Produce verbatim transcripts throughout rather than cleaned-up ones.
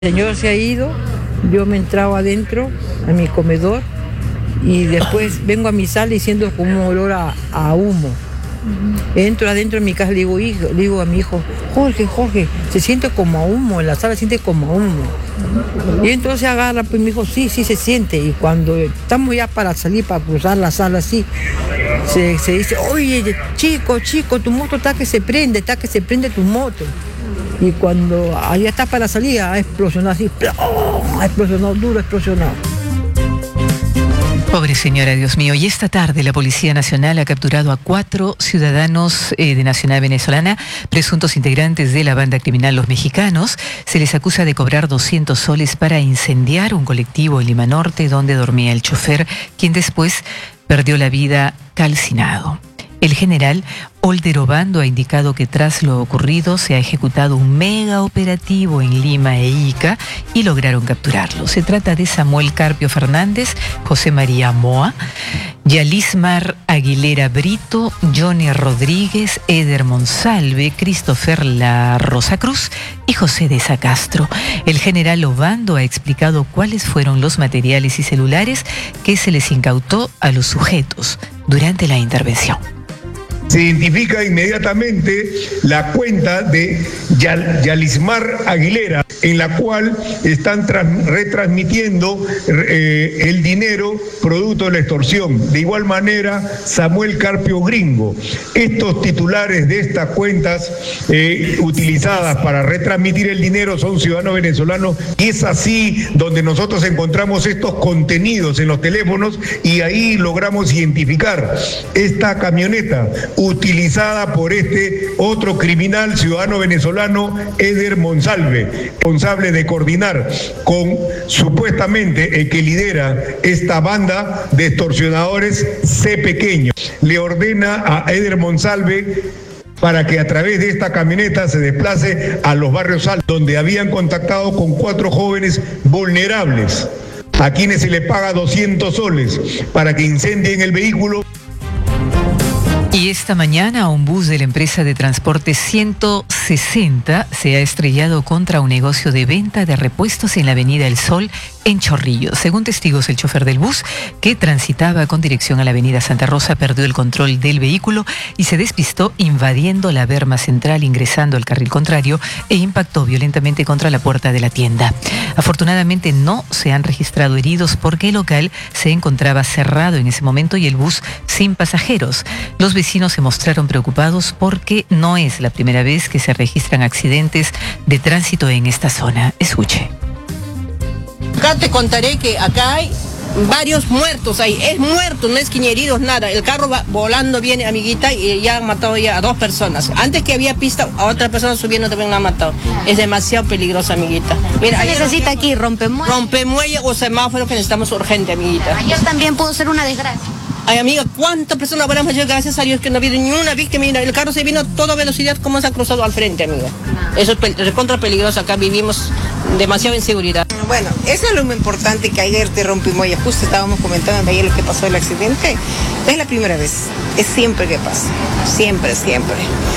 El señor se ha ido, yo me entraba adentro, a mi comedor, y después vengo a mi sala y siento como un olor a, a humo. Entro adentro de mi casa y le digo, hijo, le digo a mi hijo, Jorge, Jorge, se siente como a humo, en la sala se siente como a humo. Y entonces agarra, pues me dijo, sí, sí se siente. Y cuando estamos ya para salir, para cruzar la sala así, se, se dice, oye, chico, chico, tu moto está que se prende, está que se prende tu moto. Y cuando allá está para salir, ha explosionado así, ¡plum! Ha explosionado, duro, ha explosionado. Pobre señora, Dios mío. Y esta tarde la Policía Nacional ha capturado a cuatro ciudadanos eh, de nacionalidad venezolana, presuntos integrantes de la banda criminal Los Mexicanos. Se les acusa de cobrar doscientos soles para incendiar un colectivo en Lima Norte, donde dormía el chofer, quien después perdió la vida calcinado. El general Older Obando ha indicado que tras lo ocurrido se ha ejecutado un mega operativo en Lima e Ica y lograron capturarlo. Se trata de Samuel Carpio Fernández, José María Moa, Yalismar Aguilera Brito, Johnny Rodríguez, Eder Monsalve, Christopher La Rosa Cruz y José Deza Castro. El general Obando ha explicado cuáles fueron los materiales y celulares que se les incautó a los sujetos durante la intervención. Se identifica inmediatamente la cuenta de Yal, Yalismar Aguilera, en la cual están trans, retransmitiendo eh, el dinero producto de la extorsión. De igual manera, Samuel Carpio Gringo. Estos titulares de estas cuentas eh, utilizadas para retransmitir el dinero son ciudadanos venezolanos, y es así donde nosotros encontramos estos contenidos en los teléfonos, y ahí logramos identificar esta camioneta utilizada por este otro criminal ciudadano venezolano, Eder Monsalve, responsable de coordinar con supuestamente el que lidera esta banda de extorsionadores C Pequeño. Le ordena a Eder Monsalve para que a través de esta camioneta se desplace a los barrios altos, donde habían contactado con cuatro jóvenes vulnerables, a quienes se les paga doscientos soles para que incendien el vehículo. Y esta mañana un bus de la empresa de transporte ciento sesenta se ha estrellado contra un negocio de venta de repuestos en la avenida El Sol, en Chorrillos. Según testigos, el chofer del bus, que transitaba con dirección a la avenida Santa Rosa, perdió el control del vehículo y se despistó invadiendo la berma central, ingresando al carril contrario e impactó violentamente contra la puerta de la tienda. Afortunadamente no se han registrado heridos porque el local se encontraba cerrado en ese momento y el bus sin pasajeros. Los vecinos se mostraron preocupados porque no es la primera vez que se registran accidentes de tránsito en esta zona. Escuche. Acá te contaré que acá hay varios muertos ahí. Es muerto, no es que ni heridos, nada. El carro va volando, viene, amiguita, y ya han matado ya a dos personas. Antes que había pista, a otra persona subiendo también la han matado. Es demasiado peligroso, amiguita. Mira, ¿qué necesita aquí? ¿Rompemuelle? Rompemuelle o semáforo que necesitamos urgente, amiguita. Ayer también pudo ser una desgracia. Ay, amiga, ¿cuántas personas habrán fallecido? Gracias a Dios que no ha habido ni una víctima. Mira, el carro se vino a toda velocidad, como se ha cruzado al frente, amiga. Eso es pel- contra peligroso. Acá vivimos demasiada inseguridad. Bueno, eso es lo muy importante, que ayer te rompimos. Justo estábamos comentando ayer lo que pasó el accidente. No es la primera vez, es siempre que pasa. Siempre, siempre.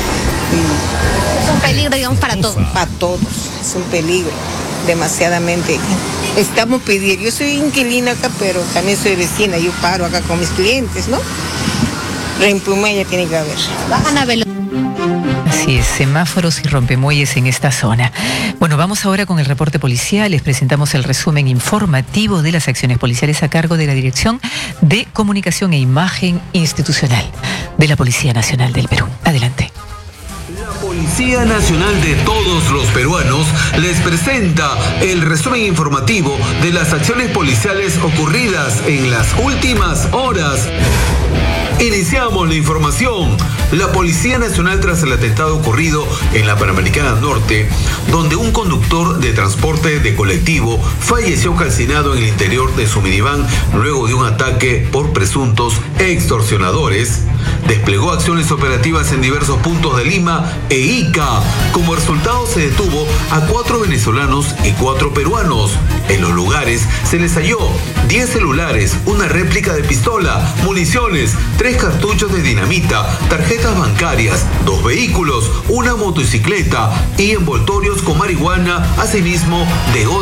Es un peligro, digamos, para todos. Para todos, es un peligro, demasiadamente. Estamos pidiendo, yo soy inquilina acá, pero también soy vecina, yo paro acá con mis clientes, ¿no? Reemplumella tiene que haber. Bajan a velocidad. Así es, semáforos y rompemuelles en esta zona. Bueno, vamos ahora con el reporte policial. Les presentamos el resumen informativo de las acciones policiales a cargo de la Dirección de Comunicación e Imagen Institucional de la Policía Nacional del Perú. Adelante. Policía Nacional de todos los peruanos les presenta el resumen informativo de las acciones policiales ocurridas en las últimas horas. Iniciamos la información. La Policía Nacional, tras el atentado ocurrido en la Panamericana Norte, donde un conductor de transporte de colectivo falleció calcinado en el interior de su minivan luego de un ataque por presuntos extorsionadores, desplegó acciones operativas en diversos puntos de Lima e Ica. Como resultado, se detuvo a cuatro venezolanos y cuatro peruanos. En los lugares se les halló diez celulares, una réplica de pistola, municiones, tres cartuchos de dinamita, tarjetas cuentas bancarias, dos vehículos, una motocicleta y envoltorios con marihuana, asimismo de